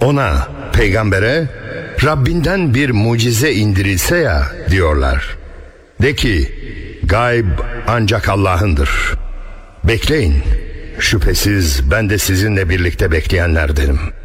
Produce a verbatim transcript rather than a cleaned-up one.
ona, peygambere, Rabbinden bir mucize indirilse ya diyorlar. De ki, gayb ancak Allah'ındır. Bekleyin, şüphesiz ben de sizinle birlikte bekleyenlerdenim.